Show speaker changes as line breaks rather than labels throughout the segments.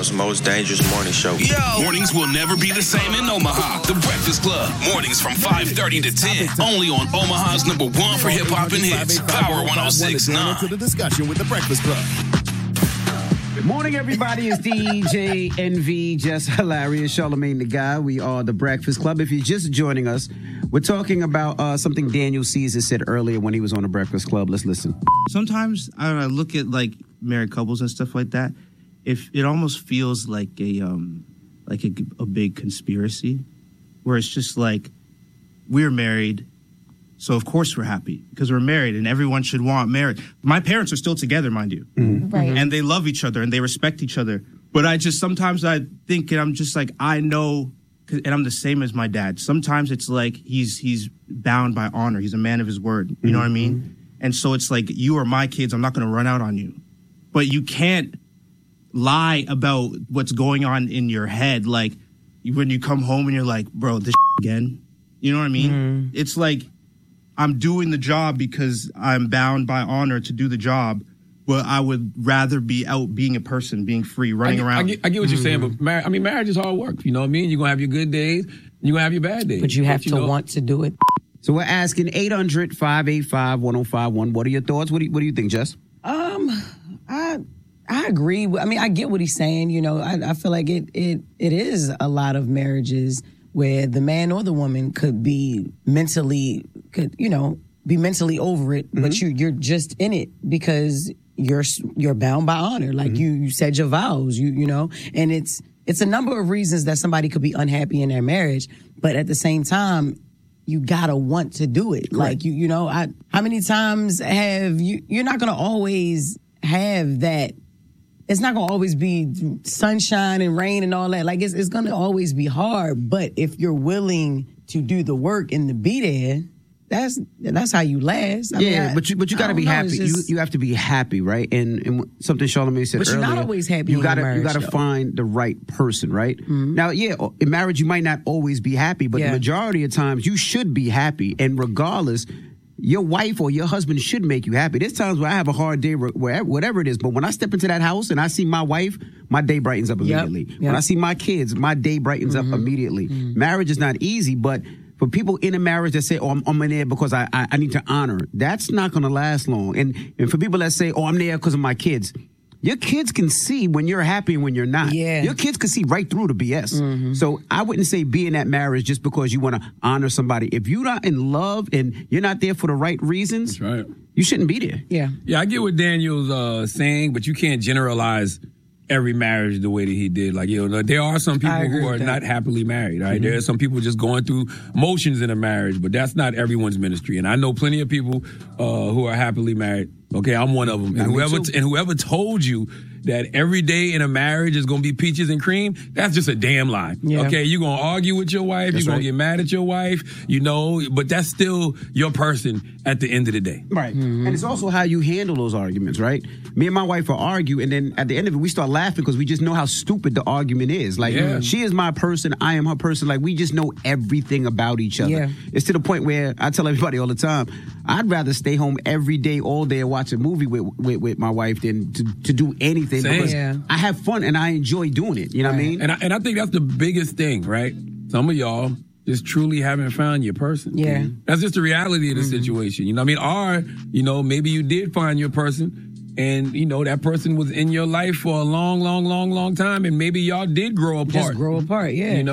world's most dangerous morning show.
Yo! Mornings will never be the same in Omaha. The Breakfast Club. Mornings from 5:30 to 10. Only on Omaha's number one for hip-hop and hits. Power 106.9.
To the discussion with The Breakfast Club.
Good morning, everybody. It's DJ NV, just hilarious. Charlamagne the Guy. We are The Breakfast Club. If you're just joining us, we're talking about something Daniel Caesar said earlier when he was on The Breakfast Club. Let's listen.
Sometimes I look at like married couples and stuff like that. If it almost feels like a big conspiracy, where it's just like we're married, so of course we're happy because we're married, and everyone should want marriage. My parents are still together, mind you,
Right.
and they love each other and they respect each other. But sometimes I think, and I'm just like, I know, and I'm the same as my dad. Sometimes it's like he's bound by honor. He's a man of his word. You know what I mean? And so it's like, you are my kids. I'm not going to run out on you. But you can't lie about what's going on in your head. Like when you come home and you're like, bro, this again. You know what I mean? It's like, I'm doing the job because I'm bound by honor to do the job, but I would rather be out being a person, being free, running around.
I get what you're saying, but marriage is hard work. You know what I mean? You're going to have your good days, you're going to have your bad days.
But you have to want to do it.
So we're asking 800-585-1051. What are your thoughts? What do you think, Jess?
I agree. I mean, I get what he's saying. You know, I feel like it is a lot of marriages where the man or the woman could be mentally over it, but you're just in it because you're bound by honor. Like you said your vows, you know, and it's a number of reasons that somebody could be unhappy in their marriage, but at the same time, you gotta want to do it. Right. Like you know, how many times have you're not gonna always have that. It's not going to always be sunshine and rain and all that. Like, it's going to always be hard. But if you're willing to do the work and to be there, that's how you last.
But you got to be happy. You have to be happy, right? And something Charlamagne said earlier.
But you're not always happy
You got to find the right person, right? Mm-hmm. Now, in marriage, you might not always be happy, but the majority of times you should be happy. And regardless, your wife or your husband should make you happy. There's times where I have a hard day, whatever it is. But when I step into that house and I see my wife, my day brightens up immediately. Yep. When I see my kids, my day brightens up immediately. Marriage is not easy, but for people in a marriage that say, oh, I'm in there because I need to honor, that's not going to last long. And for people that say, oh, I'm there because of my kids, your kids can see when you're happy and when you're not. Yeah. Your kids can see right through the BS. So I wouldn't say be in that marriage just because you want to honor somebody. If you're not in love and you're not there for the right reasons,
that's right,
you shouldn't be there.
Yeah.
Yeah, I get what Daniel's saying, but you can't generalize every marriage the way that he did. Like, there are some people who are not happily married, right? There are some people just going through motions in a marriage, but that's not everyone's ministry. And I know plenty of people who are happily married. Okay, I'm one of them. And whoever told you that every day in a marriage is going to be peaches and cream, that's just a damn lie. Yeah. Okay, you're going to argue with your wife, you're going to get mad at your wife, but that's still your person at the end of the day.
Right. And it's also how you handle those arguments, right? Me and my wife will argue, and then at the end of it, we start laughing because we just know how stupid the argument is. Like, she is my person, I am her person. Like, we just know everything about each other. Yeah. It's to the point where I tell everybody all the time, I'd rather stay home every day, all day, and watch a movie with my wife than to do anything. Because I have fun and I enjoy doing it. You know what I mean?
And I think that's the biggest thing, right? Some of y'all just truly haven't found your person.
Yeah.
That's just the reality of the situation. You know what I mean? Or, maybe you did find your person and, that person was in your life for a long, long, long, long time and maybe y'all did grow apart.
Just grow apart, yeah.
And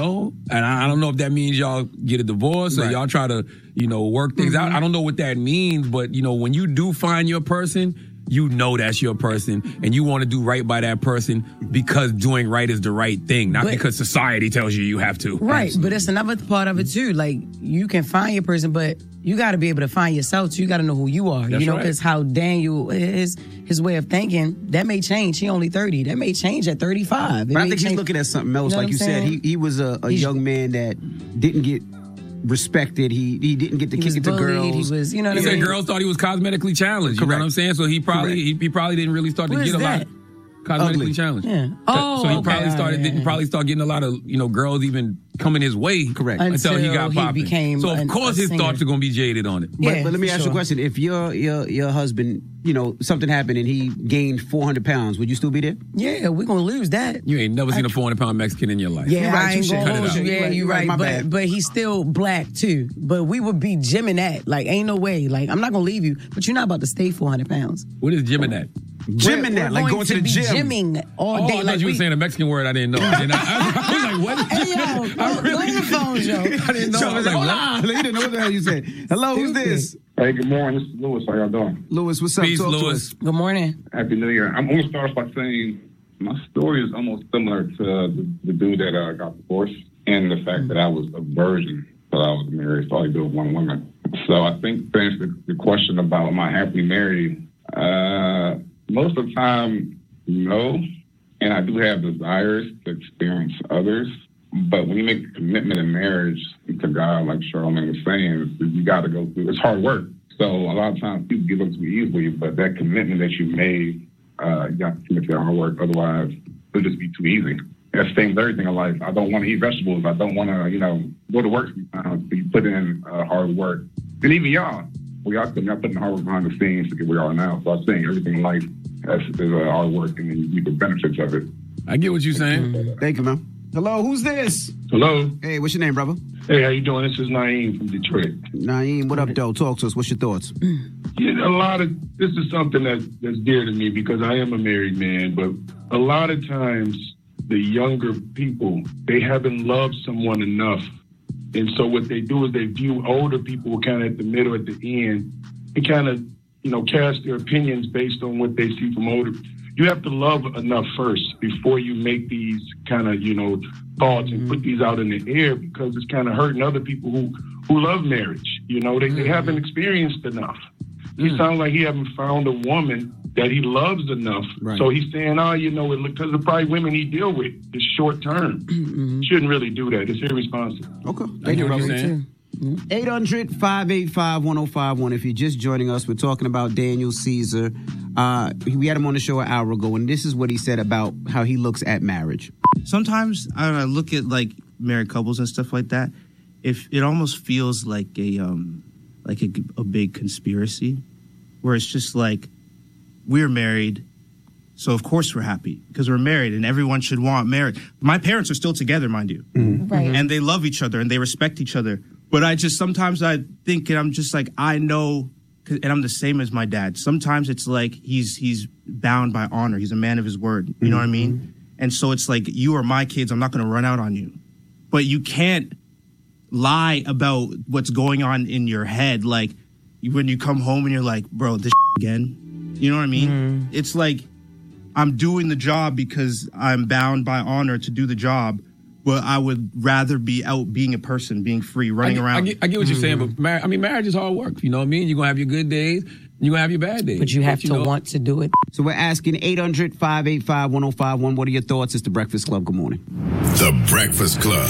I don't know if that means y'all get a divorce or y'all try to, work things out. I don't know what that means, but, when you do find your person, that's your person, and you want to do right by that person because doing right is the right thing, not because society tells you have to.
Right, but it's another part of it too. Like, you can find your person, but you got to be able to find yourself too. You got to know who you are.
That's
because how Daniel is, his way of thinking, that may change. He only 30. That may change at 35.
But I think he's looking at something else. Like you said, he was a young man that didn't get respected. He didn't get to kick it to girls.
He was, you know what I
mean?
mean?
Girls thought he was cosmetically challenged.
Correct.
You know what I'm saying? So he probably didn't really start to get a lot of cosmetically challenged.
Yeah.
So he probably didn't probably start getting a lot of, girls even coming his way.
Correct.
Until he got popping.
became
so of course his
singer.
thoughts are going to be jaded on it.
But let me ask you a question. If your husband, something happened and he gained 400 pounds, would you still be there?
Yeah, we're going to lose that.
You ain't never seen a 400-pound Mexican in your life.
Yeah,
right,
I ain't
touche.
gonna
Cut it
hold
out.
you. Yeah, you're right.
My bad.
But he's still black too. But we would be gymming that. Like, ain't no way. Like, I'm not gonna leave you, but you're not about to stay 400 pounds.
What is gymming that?
Gymming that, like going to the gym.
Gymming all day.
I thought you were saying a Mexican word I didn't know. I was like, what?
Hey, yo, go on your phone, Joe.
I didn't know.
So,
I was like,
hold
what?
on. You didn't know what the hell you said. Hello, who's this?
Hey, good morning. This is Lewis. How y'all doing?
Lewis, what's up?
Peace,
Talk to
Lewis.
us.
Good morning.
Happy New Year. I'm going to start off by saying my story is almost similar to the dude that got divorced, and the fact that I was a virgin, so I was married, so I do with one woman. So I think to answer the question about am I happily married, most of the time, no. And I do have desires to experience others. But when you make a commitment in marriage to God, like Charlamagne was saying, you got to go through. It's hard work. So a lot of times people give up too easily, but that commitment that you made, you got to commit to that hard work. Otherwise, it'll just be too easy. That's the same with everything in life. I don't want to eat vegetables. I don't want to, go to work sometimes. So you put in hard work. And even y'all putting hard work behind the scenes to get where you are now. So I'm saying everything in life has hard work, and then you reap the benefits of it.
I get what you're saying.
Thank you, man. Hello, who's this?
Hello.
Hey, what's your name, brother?
Hey, how you doing? This is Naeem from Detroit.
Naeem, what up, though? Talk to us. What's your thoughts?
Yeah, this is something that's dear to me because I am a married man, but a lot of times the younger people, they haven't loved someone enough. And so what they do is they view older people kind of at the middle, at the end, and kind of, cast their opinions based on what they see from older. You have to love enough first before you make these kind of, thoughts and put these out in the air, because it's kind of hurting other people who love marriage. They haven't experienced enough. He sounds like he haven't found a woman that he loves enough. Right. So he's saying, because the probably women he deal with is short term. Shouldn't really do that. It's irresponsible.
Okay. Thank you, brother. 800-585-1051. If you're just joining us, we're talking about Daniel Caesar. We had him on the show an hour ago, and this is what he said about how he looks at marriage.
Sometimes I look at like married couples and stuff like that. If it almost feels like a big conspiracy, where it's just like we're married, so of course we're happy because we're married, and everyone should want marriage. My parents are still together, mind you,
Right.
and they love each other and they respect each other. But I think, and I'm just like, I know, and I'm the same as my dad. Sometimes it's like he's bound by honor. He's a man of his word. You know what I mean? And so it's like, you are my kids. I'm not going to run out on you. But you can't lie about what's going on in your head. Like when you come home and you're like, bro, this again. You know what I mean? It's like, I'm doing the job because I'm bound by honor to do the job. But I would rather be out being a person, being free, running around.
I get what you're saying, but marriage is hard work. You know what I mean? You're going to have your good days, you're going to have your bad days.
But you have to want to do it.
So we're asking 800-585-1051. What are your thoughts? It's The Breakfast Club. Good morning.
The Breakfast Club.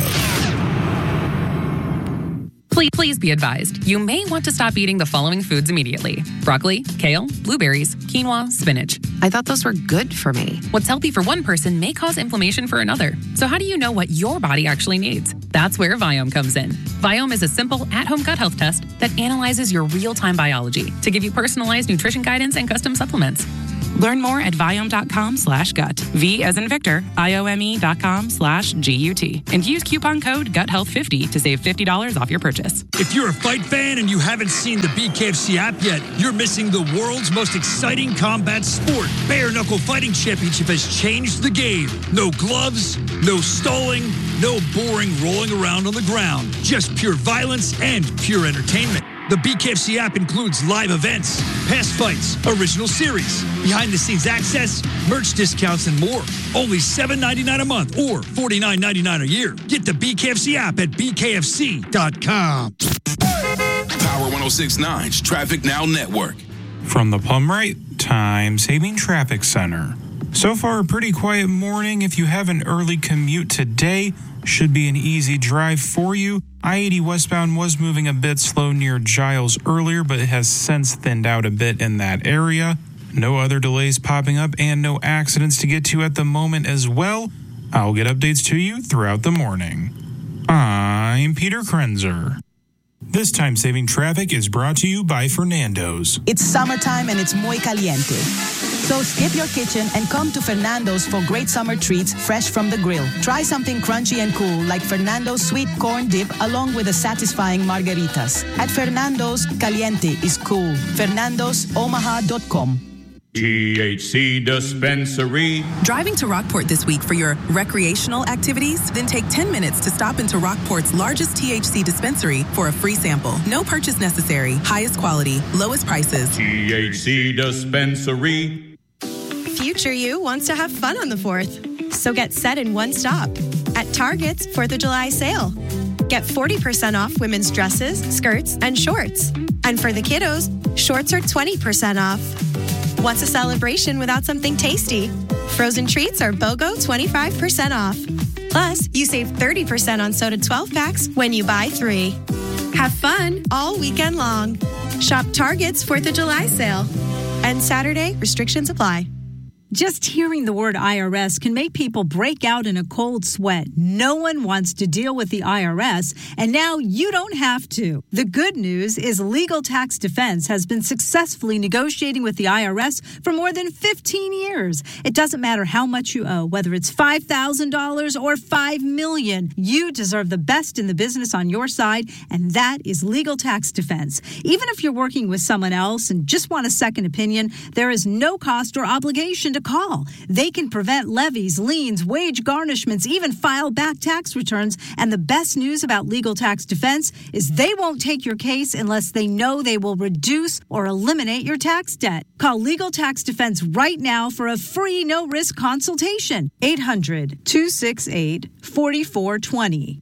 Please be advised, you may want to stop eating the following foods immediately. Broccoli, kale, blueberries, quinoa, spinach.
I thought those were good for me.
What's healthy for one person may cause inflammation for another. So how do you know what your body actually needs? That's where Viome comes in. Viome is a simple at-home gut health test that analyzes your real-time biology to give you personalized nutrition guidance and custom supplements.
Learn more at Viome.com/gut. V as in Victor, IOME.com/GUT. And use coupon code GUTHEALTH50 to save $50 off your purchase.
If you're a fight fan and you haven't seen the BKFC app yet, you're missing the world's most exciting combat sport. Bare Knuckle Fighting Championship has changed the game. No gloves, no stalling, no boring rolling around on the ground. Just pure violence and pure entertainment. The BKFC app includes live events, past fights, original series, behind-the-scenes access, merch discounts, and more. Only $7.99 a month or $49.99 a year. Get the BKFC app at bkfc.com.
Power 106.9's Traffic Now Network.
From the Plum Rate Time Saving Traffic Center. So far, a pretty quiet morning. If you have an early commute today, should be an easy drive for you. I-80 westbound was moving a bit slow near Giles earlier, but it has since thinned out a bit in that area. No other delays popping up and no accidents to get to at the moment as well. I'll get updates to you throughout the morning. I'm Peter Krenzer. This time-saving traffic is brought to you by Fernando's.
It's summertime and it's muy caliente. So skip your kitchen and come to Fernando's for great summer treats fresh from the grill. Try something crunchy and cool like Fernando's sweet corn dip along with the satisfying margaritas. At Fernando's, caliente is cool. FernandosOmaha.com.
THC Dispensary.
Driving to Rockport this week for your recreational activities? Then take 10 minutes to stop into Rockport's largest THC dispensary for a free sample. No purchase necessary. Highest quality, lowest prices.
THC Dispensary.
Future you wants to have fun on the 4th. So get set in one stop. At Target's 4th of July sale. Get 40% off women's dresses, skirts, and shorts. And for the kiddos, shorts are 20% off. What's a celebration without something tasty? Frozen treats are BOGO 25% off. Plus, you save 30% on soda 12-packs when you buy 3. Have fun all weekend long. Shop Target's 4th of July sale. And Saturday, restrictions apply.
Just hearing the word IRS can make people break out in a cold sweat. No one wants to deal with the IRS, and now you don't have to. The good news is Legal Tax Defense has been successfully negotiating with the IRS for more than 15 years. It doesn't matter how much you owe, whether it's $5,000 or $5 million. You deserve the best in the business on your side, and that is Legal Tax Defense. Even if you're working with someone else and just want a second opinion, there is no cost or obligation to call. They can prevent levies, liens, wage garnishments, even file back tax returns. And the best news about Legal Tax Defense is they won't take your case unless they know they will reduce or eliminate your tax debt. Call Legal Tax Defense right now for a free no-risk consultation. 800-268-4420.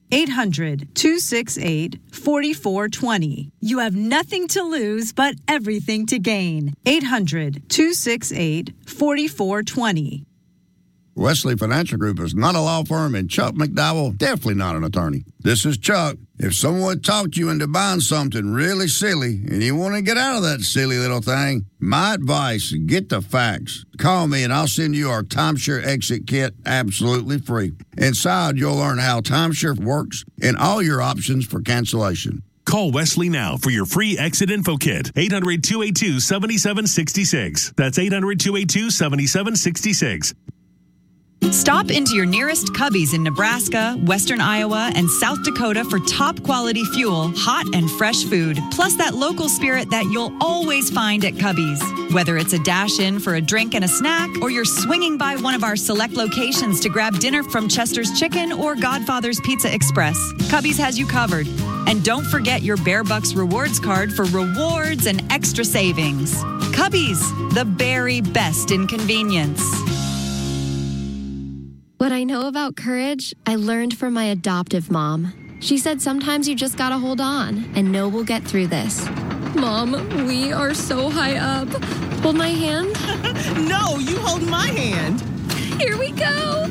800-268-4420. You have nothing to lose but everything to gain. 800-268-4420.
Wesley Financial Group is not a law firm, and Chuck McDowell definitely not an attorney. This is Chuck. If someone talked you into buying something really silly and you want to get out of that silly little thing, my advice, get the facts. Call me and I'll send you our timeshare exit kit absolutely free. Inside, you'll learn how timeshare works and all your options for cancellation.
Call Wesley now for your free exit info kit. 800-282-7766. That's 800-282-7766.
Stop into your nearest Cubby's in Nebraska, Western Iowa, and South Dakota for top quality fuel, hot and fresh food, plus that local spirit that you'll always find at Cubby's. Whether it's a dash in for a drink and a snack, or you're swinging by one of our select locations to grab dinner from Chester's Chicken or Godfather's Pizza Express, Cubby's has you covered. And don't forget your Bear Bucks rewards card for rewards and extra savings. Cubby's, the very best in convenience.
What I know about courage, I learned from my adoptive mom. She said sometimes you just gotta hold on and know we'll get through this. Mom, we are so high up. Hold my hand.
No, you hold my hand.
Here we go.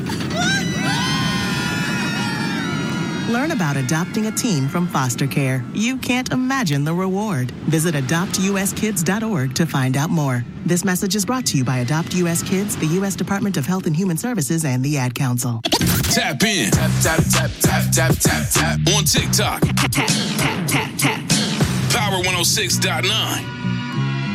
Learn about adopting a teen from foster care. You can't imagine the reward. Visit adoptuskids.org to find out more. This message is brought to you by Adopt US Kids, the U.S. Department of Health and Human Services, and the Ad Council.
Tap in. Tap, tap, tap, tap, tap, tap, tap. On TikTok. Tap, tap, tap, tap. Power 106.9.